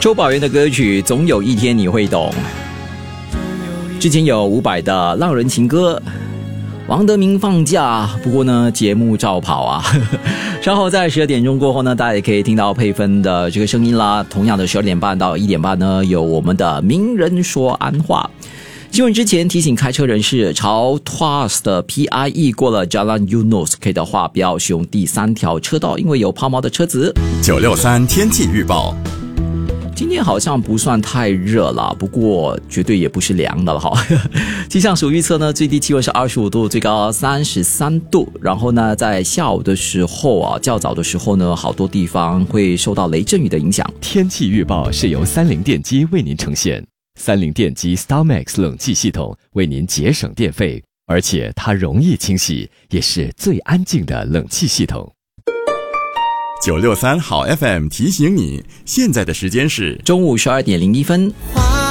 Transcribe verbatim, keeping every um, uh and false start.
周宝源的歌曲总有一天你会懂。之前有伍佰的浪人情歌，王德明放假，不过呢节目照跑啊。稍后在十二点钟过后呢，大家也可以听到佩芬的这个声音啦。同样的十二点半到一点半呢，有我们的名人说安话。新闻之前提醒开车人士，朝 T W A S 的 P I E 过了 Jalan Eunos 可以的话，不要使用第三条车道，因为有抛锚的车子。 九六三天气预报。 今天好像不算太热了，不过绝对也不是凉的了哈。气象署预测呢，最低气温是二十五度，最高三十三度。然后呢，在下午的时候啊，较早的时候呢，好多地方会受到雷阵雨的影响。 天气预报是由三菱电机为您呈现，三菱电机 StarMax 冷气系统为您节省电费，而且它容易清洗，也是最安静的冷气系统。 九六三好 F M 提醒你，现在的时间是中午十二点零一分。